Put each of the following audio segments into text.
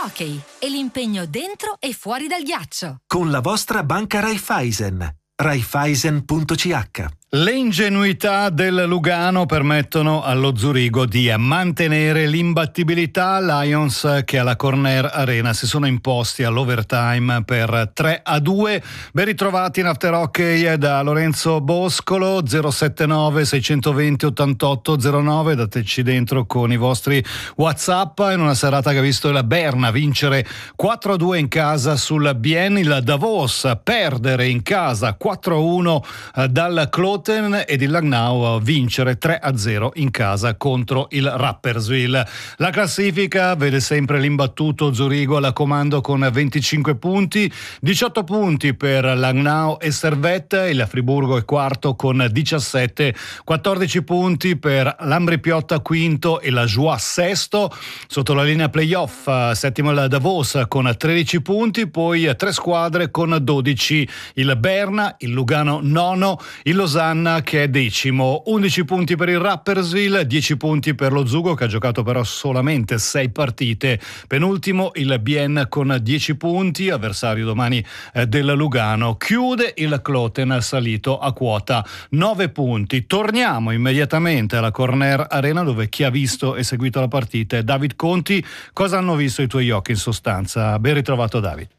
hockey e l'impegno dentro e fuori dal ghiaccio. Con la vostra banca Raiffeisen. Raiffeisen.ch. Le ingenuità del Lugano permettono allo Zurigo di mantenere l'imbattibilità. Lions, che alla Corner Arena si sono imposti all'overtime per 3-2. Ben ritrovati in After Hockey da Lorenzo Boscolo. 079 620 8809. Dateci dentro con i vostri WhatsApp in una serata che ha visto il Berna vincere 4-2 in casa sul Bien, il Davos perdere in casa 4-1 dal Kloten ed il Langnau vincere 3-0 in casa contro il Rapperswil. La classifica vede sempre l'imbattuto Zurigo alla comando con 25 punti, 18 punti per Langnau e Servette, il Friburgo è quarto con 17, 14 punti per l'Ambri Piotta quinto e la Joie sesto. Sotto la linea playoff settimo il Davos con 13 punti, poi tre squadre con 12, il Berna, il Lugano nono, il Losanna che è decimo, 11 punti per il Rapperswil, 10 punti per lo Zugo che ha giocato però solamente 6 partite, penultimo il Bien con 10 punti, avversario domani del Lugano. Chiude il Kloten salito a quota 9 punti. Torniamo immediatamente alla Corner Arena dove chi ha visto e seguito la partita è David Conti. Cosa hanno visto i tuoi occhi in sostanza? Ben ritrovato David.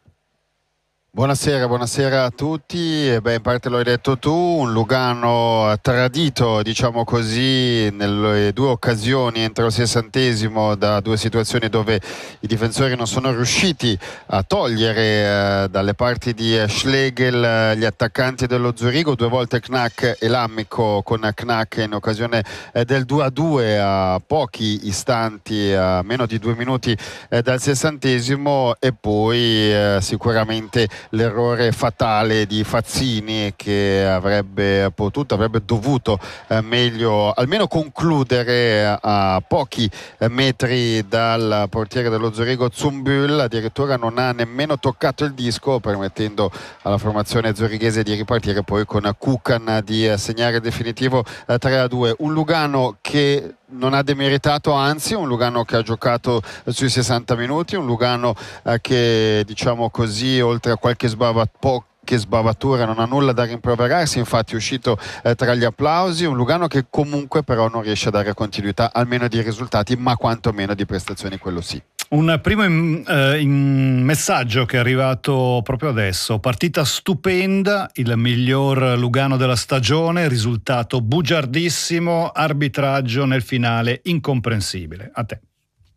Buonasera a tutti. In parte lo hai detto tu, un Lugano tradito, diciamo così, nelle due occasioni entro il 60° da due situazioni dove i difensori non sono riusciti a togliere dalle parti di Schlegel gli attaccanti dello Zurigo, due volte Knack e L'Amico, con Knack in occasione del 2-2 a pochi istanti, a meno di 2 minuti dal 60° e poi sicuramente l'errore fatale di Fazzini che avrebbe dovuto meglio almeno concludere a pochi metri dal portiere dello Zurigo Zumbül. Addirittura non ha nemmeno toccato il disco, permettendo alla formazione zurighese di ripartire poi con Kukan di segnare il definitivo 3-2. Un Lugano che non ha demeritato, anzi un Lugano che ha giocato sui 60 minuti, un Lugano che, diciamo così, oltre a qualche sbavatura non ha nulla da rimproverarsi, infatti è uscito tra gli applausi. Un Lugano che comunque però non riesce a dare continuità almeno di risultati, ma quantomeno di prestazioni, quello sì. Un primo messaggio che è arrivato proprio adesso: partita stupenda, il miglior Lugano della stagione, risultato bugiardissimo, arbitraggio nel finale incomprensibile. A te.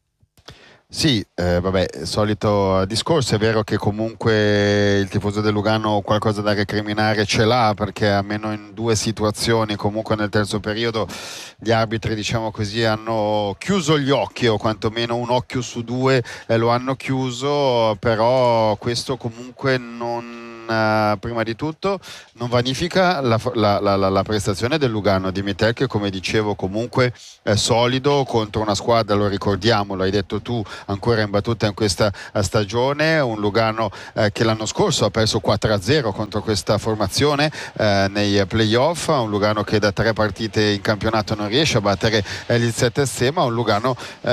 Sì, solito discorso. È vero che comunque il tifoso del Lugano qualcosa da recriminare ce l'ha, perché almeno in due situazioni comunque nel terzo periodo gli arbitri, diciamo così, hanno chiuso gli occhi, o quantomeno un occhio su due lo hanno chiuso, però questo comunque prima di tutto non vanifica la prestazione del Lugano di Mitel, che come dicevo comunque è solido contro una squadra, lo ricordiamo, l'hai detto tu, ancora imbattuta in questa stagione, un Lugano che l'anno scorso ha perso 4-0 contro questa formazione nei playoff, un Lugano che da 3 partite in campionato non riesce a battere il 7-6, ma un Lugano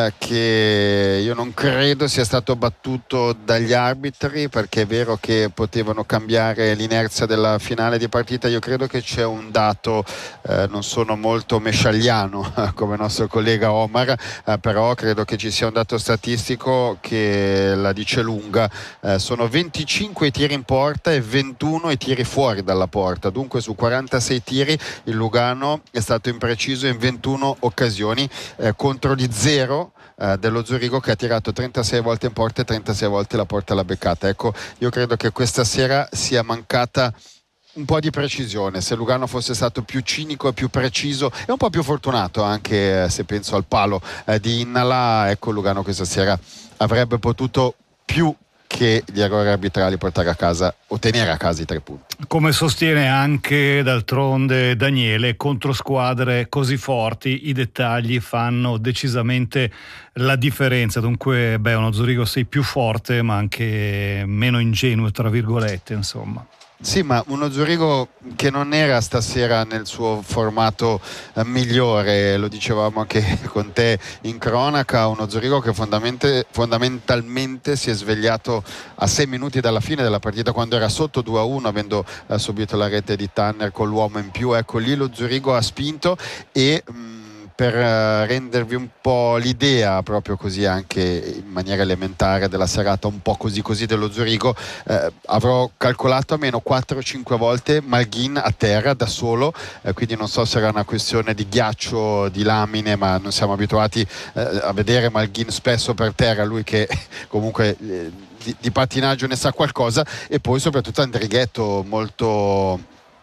che io non credo sia stato battuto dagli arbitri, perché è vero che potevano cambiare l'inerzia della finale di partita. Io credo che c'è un dato, non sono molto mesciagliano come il nostro collega Omar, però credo che ci sia un dato statistico che la dice lunga. Sono 25 i tiri in porta e 21 i tiri fuori dalla porta, dunque su 46 tiri il Lugano è stato impreciso in 21 occasioni, contro gli 0 dello Zurigo, che ha tirato 36 volte in porta e 36 volte la porta l'ha beccata. Ecco, io credo che questa sera sia mancata un po' di precisione. Se Lugano fosse stato più cinico e più preciso e un po' più fortunato anche, se penso al palo di Innala, ecco, Lugano questa sera avrebbe potuto più che gli errori arbitrali portare a casa o tenere a casa i 3 punti. Come sostiene anche d'altronde Daniele, contro squadre così forti i dettagli fanno decisamente la differenza. Dunque uno Zurigo sei più forte ma anche meno ingenuo, tra virgolette, insomma. Sì, ma uno Zurigo che non era stasera nel suo formato migliore, lo dicevamo anche con te in cronaca, uno Zurigo che fondamentalmente si è svegliato a 6 minuti dalla fine della partita, quando era sotto 2-1, avendo subito la rete di Tanner con l'uomo in più. Ecco, lì lo Zurigo ha spinto e per rendervi un po' l'idea, proprio così anche in maniera elementare, della serata un po' così dello Zurigo, avrò calcolato almeno 4-5 volte Malghin a terra da solo, quindi non so se era una questione di ghiaccio, di lamine, ma non siamo abituati a vedere Malghin spesso per terra, lui che comunque di pattinaggio ne sa qualcosa. E poi soprattutto Andrighetto molto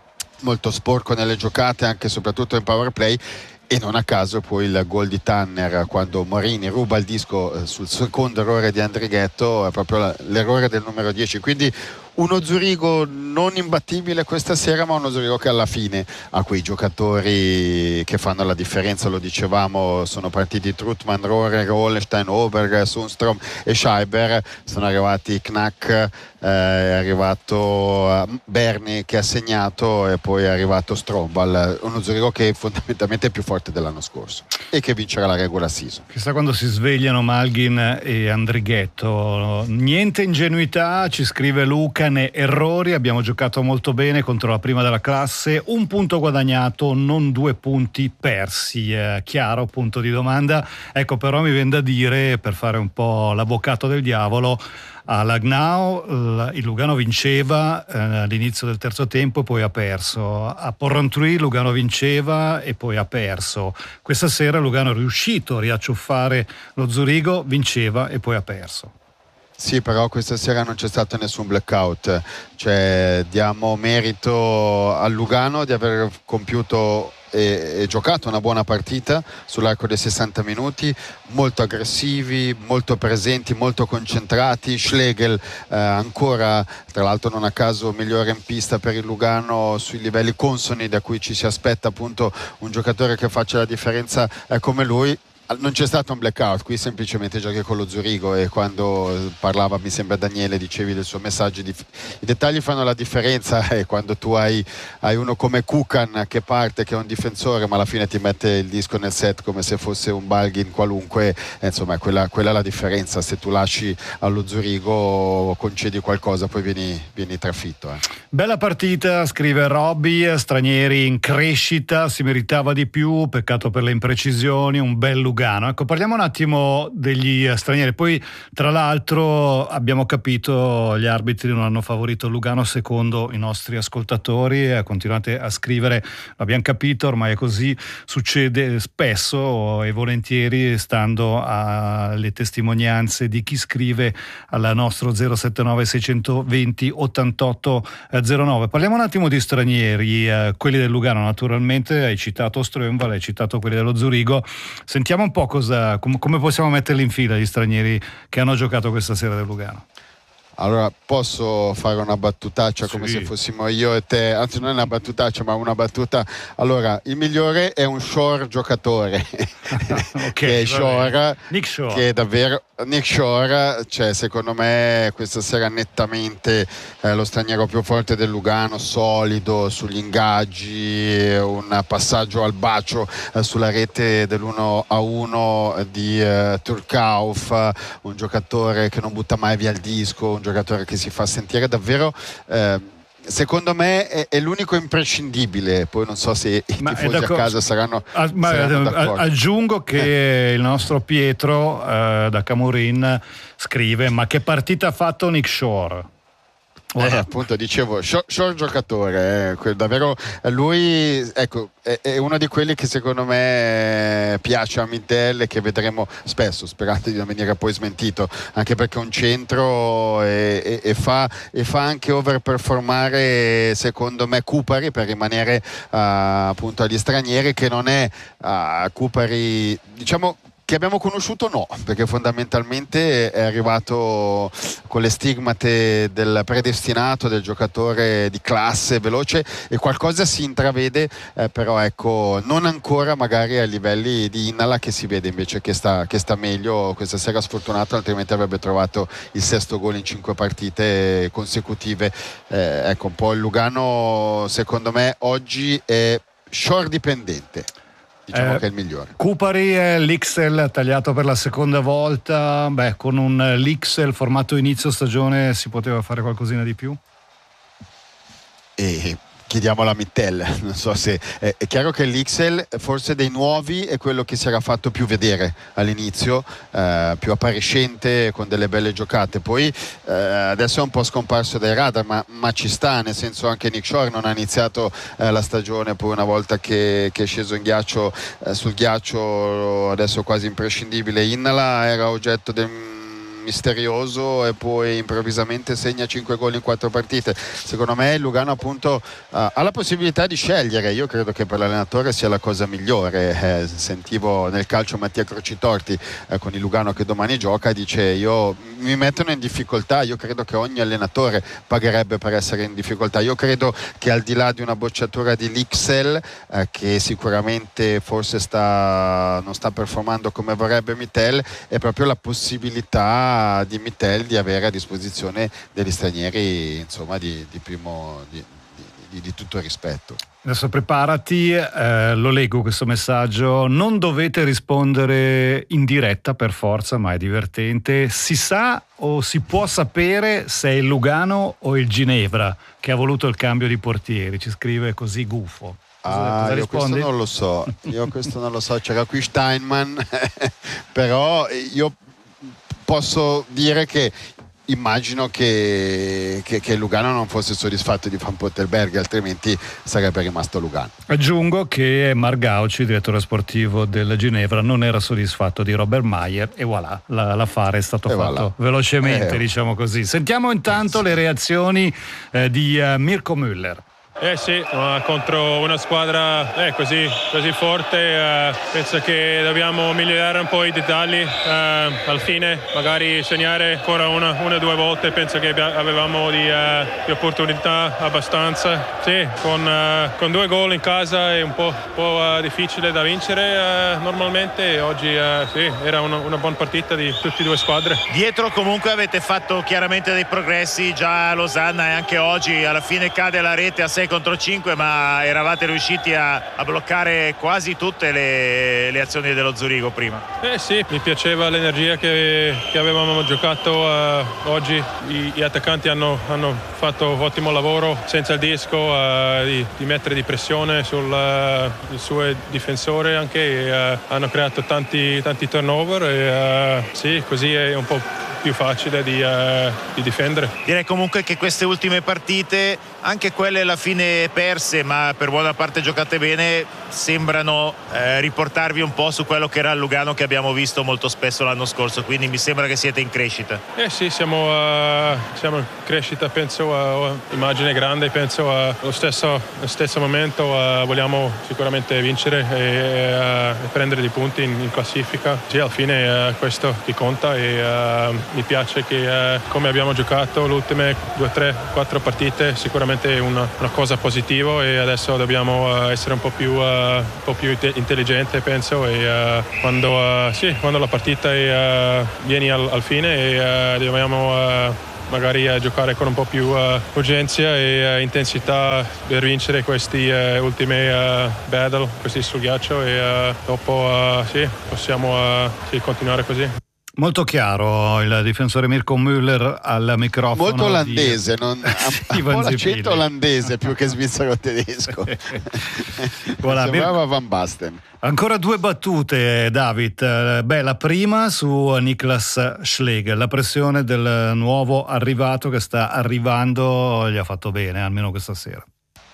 sporco nelle giocate, anche e soprattutto in power play. E non a caso poi il gol di Tanner, quando Morini ruba il disco sul secondo errore di Andrighetto, è proprio l'errore del numero 10. Quindi uno Zurigo non imbattibile questa sera, ma uno Zurigo che alla fine ha quei giocatori che fanno la differenza. Lo dicevamo, sono partiti Trutman, Rohrer, Holstein, Oberg, Sundstrom e Scheiber, sono arrivati Knack, è arrivato Berni che ha segnato, e poi è arrivato Strombal, uno Zurigo che fondamentalmente è più forte dell'anno scorso e che vincerà la regular season. Chissà quando si svegliano Malghin e Andrighetto. Niente ingenuità, ci scrive Luca, né errori, abbiamo giocato molto bene contro la prima della classe, 1 punto guadagnato, non 2 punti persi. Chiaro, punto di domanda. Ecco, però mi viene da dire, per fare un po' l'avvocato del diavolo, a Langnau il Lugano vinceva all'inizio del terzo tempo e poi ha perso. A Porrentruy Lugano vinceva e poi ha perso. Questa sera Lugano è riuscito a riacciuffare lo Zurigo, vinceva e poi ha perso. Sì, però questa sera non c'è stato nessun blackout, cioè diamo merito al Lugano di aver compiuto e giocato una buona partita sull'arco dei 60 minuti, molto aggressivi, molto presenti, molto concentrati. Schlegel ancora, tra l'altro non a caso, migliore in pista per il Lugano sui livelli consoni da cui ci si aspetta appunto un giocatore che faccia la differenza come lui. Non c'è stato un blackout, qui semplicemente giochi con lo Zurigo, e quando parlava, mi sembra Daniele, dicevi del suo messaggio, i dettagli fanno la differenza, e quando tu hai uno come Kukan che parte, che è un difensore, ma alla fine ti mette il disco nel set come se fosse un Malghin qualunque, insomma quella è la differenza. Se tu lasci allo Zurigo, concedi qualcosa, poi vieni trafitto. Bella partita, scrive Robby, stranieri in crescita, si meritava di più, peccato per le imprecisioni, un bel Lugano. Ecco, parliamo un attimo degli stranieri. Poi, tra l'altro, abbiamo capito, gli arbitri non hanno favorito Lugano secondo i nostri ascoltatori. Continuate a scrivere, l'abbiamo capito, ormai è così, succede spesso e volentieri, stando alle testimonianze di chi scrive al nostro 079 620 88 09. Parliamo un attimo di stranieri, quelli del Lugano naturalmente, hai citato Strömwall, hai citato quelli dello Zurigo. Sentiamo un po' come possiamo metterli in fila gli stranieri che hanno giocato questa sera del Lugano. Allora, posso fare una battutaccia come se fossimo io e te, anzi non è una battutaccia ma una battuta. Allora, il migliore è un Shore giocatore, okay, che è Shore, Nick Shore, che è davvero Nick Shore, cioè secondo me questa sera nettamente lo straniero più forte del Lugano, solido sugli ingaggi, un passaggio al bacio sulla rete dell'1-1 di Turkauf, un giocatore che non butta mai via il disco, un giocatore che si fa sentire davvero, secondo me è l'unico imprescindibile. Poi non so se i tifosi a casa saranno d'accordo. Aggiungo che il nostro Pietro da Camurin scrive: ma che partita ha fatto Nick Shore? Appunto dicevo, Shore giocatore, davvero lui, ecco, è uno di quelli che secondo me piace a Middel e che vedremo spesso, sperando di non venire poi smentito, anche perché è un centro e fa anche overperformare secondo me Kupari, per rimanere appunto agli stranieri, che non è Kupari, diciamo che abbiamo conosciuto no, perché fondamentalmente è arrivato con le stigmate del predestinato, del giocatore di classe, veloce, e qualcosa si intravede, però ecco, non ancora magari ai livelli di Innala, che si vede invece che sta meglio. Questa sera sfortunato, altrimenti avrebbe trovato il 6° gol in 5 partite consecutive. Ecco, un po' il Lugano secondo me oggi è short dipendente. Diciamo che è il migliore. Cupari è l'XL tagliato per la seconda volta. Beh, con l'XL formato inizio stagione si poteva fare qualcosina di più? E chiediamo alla Mittel, non so se è chiaro che l'XL forse dei nuovi è quello che si era fatto più vedere all'inizio, più appariscente, con delle belle giocate. Poi adesso è un po' scomparso dai radar, ma ci sta, nel senso anche Nick Shore non ha iniziato la stagione, poi una volta che è sceso in ghiaccio, sul ghiaccio adesso quasi imprescindibile. Innala era oggetto del misterioso e poi improvvisamente segna 5 gol in 4 partite. Secondo me il Lugano appunto ha la possibilità di scegliere. Io credo che per l'allenatore sia la cosa migliore. Sentivo nel calcio Mattia Crocitorti con il Lugano che domani gioca, dice: io mi mettono in difficoltà. Io credo che ogni allenatore pagherebbe per essere in difficoltà. Io credo che al di là di una bocciatura di l'Ixel, che sicuramente forse non sta performando come vorrebbe Mittel, è proprio la possibilità di Mittel di avere a disposizione degli stranieri, insomma, di tutto il rispetto. Adesso preparati, lo leggo questo messaggio: non dovete rispondere in diretta per forza, ma è divertente. Si sa o si può sapere se è il Lugano o il Ginevra che ha voluto il cambio di portieri? Ci scrive così Gufo. Cosa Io questo non lo so, c'era qui Steinman però io posso dire che immagino che Lugano non fosse soddisfatto di Van Pottelberg, altrimenti sarebbe rimasto Lugano. Aggiungo che Margauci, direttore sportivo del Ginevra, non era soddisfatto di Robert Mayer, e voilà, l'affare è stato fatto velocemente, diciamo così. Sentiamo intanto le reazioni di Mirko Müller. Sì, ma contro una squadra così forte penso che dobbiamo migliorare un po' i dettagli. Al fine magari segnare ancora una o due volte, penso che avevamo di opportunità abbastanza. Sì, con 2 gol in casa è un po' difficile da vincere normalmente. Oggi sì, era una buona partita di tutte e 2 squadre. Dietro comunque avete fatto chiaramente dei progressi già a Losanna, e anche oggi alla fine cade la rete a 6 contro 5, ma eravate riusciti a bloccare quasi tutte le azioni dello Zurigo prima. Sì, mi piaceva l'energia che avevamo giocato oggi. Gli attaccanti hanno fatto ottimo lavoro senza il disco, di mettere di pressione sul suo difensore anche, e hanno creato tanti turnover, e sì, così è un po' più facile di difendere. Direi comunque che queste ultime partite, anche quelle alla fine perse ma per buona parte giocate bene, sembrano riportarvi un po' su quello che era il Lugano che abbiamo visto molto spesso l'anno scorso, quindi mi sembra che siete in crescita. Sì, siamo in crescita, penso, immagine grande, penso allo stesso momento vogliamo sicuramente vincere e prendere dei punti in classifica. Sì, alla fine è questo che conta, e mi piace che come abbiamo giocato le ultime 2, 3, 4 partite, sicuramente è una cosa positiva, e adesso dobbiamo essere un po' più intelligente, penso, e quando la partita viene al fine, e dobbiamo magari giocare con un po' più urgenza e intensità per vincere questi ultime battle, questi sul ghiaccio, e dopo possiamo continuare così. Molto chiaro il difensore Mirko Müller al microfono. Molto olandese, un po' l'accento olandese più che svizzero-tedesco. Voilà, sembrava Van Basten. Ancora 2 battute, David. La prima su Niklas Schlegel. La pressione del nuovo arrivato che sta arrivando gli ha fatto bene, almeno questa sera.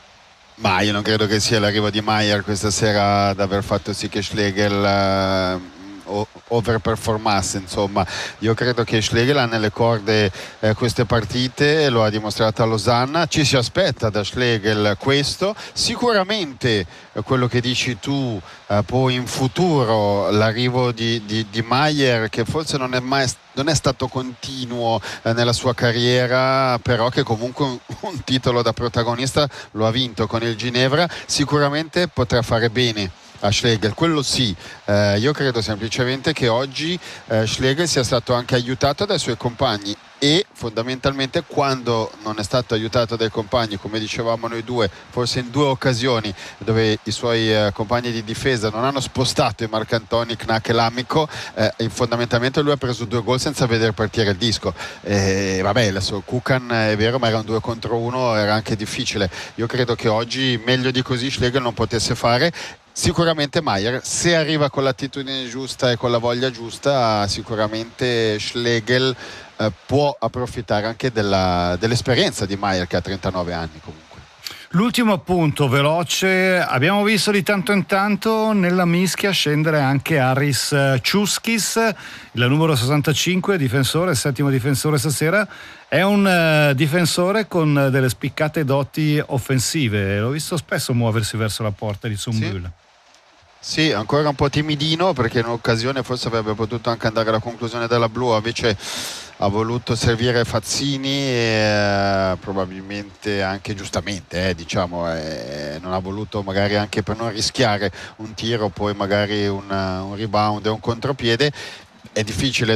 Ma io non credo che sia l'arrivo di Mayer questa sera ad aver fatto sì che Schlegel overperformasse, insomma. Io credo che Schlegel ha nelle corde queste partite, lo ha dimostrato a Losanna, ci si aspetta da Schlegel questo, sicuramente quello che dici tu, poi in futuro l'arrivo di Mayer, che forse non è stato continuo nella sua carriera, però che comunque un titolo da protagonista lo ha vinto con il Ginevra, sicuramente potrà fare bene a Schlegel, quello sì. Io credo semplicemente che oggi Schlegel sia stato anche aiutato dai suoi compagni, e fondamentalmente quando non è stato aiutato dai compagni, come dicevamo noi due, forse in 2 occasioni dove i suoi compagni di difesa non hanno spostato i Marcantoni, Knack e L'Amico, fondamentalmente lui ha preso 2 gol senza vedere partire il disco. Vabbè, adesso Kukan è vero, ma era un 2 contro 1, era anche difficile. Io credo che oggi meglio di così Schlegel non potesse fare. Sicuramente Mayer, se arriva con l'attitudine giusta e con la voglia giusta, sicuramente Schlegel può approfittare anche dell'esperienza di Mayer, che ha 39 anni comunque. L'ultimo appunto veloce, abbiamo visto di tanto in tanto nella mischia scendere anche Haris Ciuskis, il numero 65, difensore, settimo difensore stasera. È un difensore con delle spiccate doti offensive, l'ho visto spesso muoversi verso la porta di Zumbühl. Sì, ancora un po' timidino, perché in occasione forse avrebbe potuto anche andare alla conclusione della blu, invece ha voluto servire Fazzini, probabilmente anche giustamente, non ha voluto, magari anche per non rischiare un tiro, poi magari un rebound e un contropiede. È difficile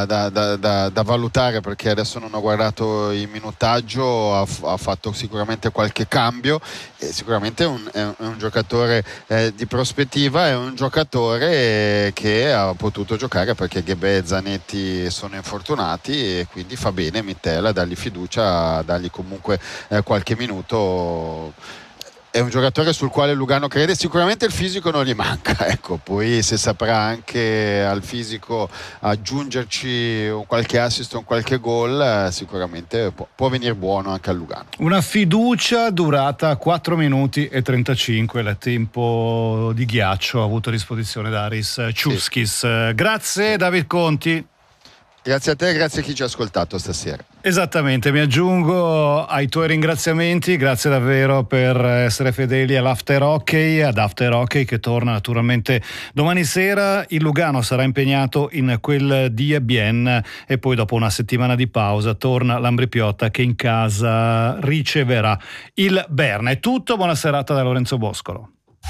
da valutare, perché adesso non ho guardato il minutaggio, ha fatto sicuramente qualche cambio, e sicuramente è un giocatore di prospettiva, è un giocatore che ha potuto giocare perché Ghebè e Zanetti sono infortunati, e quindi fa bene Mittel dargli fiducia, dargli comunque qualche minuto. È un giocatore sul quale Lugano crede, sicuramente il fisico non gli manca, ecco, poi se saprà anche al fisico aggiungerci qualche assist o qualche gol, sicuramente può venire buono anche a Lugano. Una fiducia durata 4 minuti e 35, il tempo di ghiaccio avuto a disposizione da Haris Ciuskis. Sì. Grazie David Conti. Grazie a te e grazie a chi ci ha ascoltato stasera. Esattamente, mi aggiungo ai tuoi ringraziamenti, grazie davvero per essere fedeli all'After Hockey, ad After Hockey che torna naturalmente domani sera. Il Lugano sarà impegnato in quel di Ebienne e poi dopo una settimana di pausa torna l'Ambri Piotta, che in casa riceverà il Berna. È tutto, buona serata da Lorenzo Boscolo.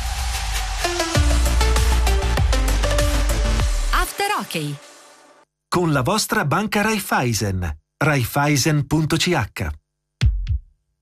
After Hockey con la vostra banca Raiffeisen. Raiffeisen.ch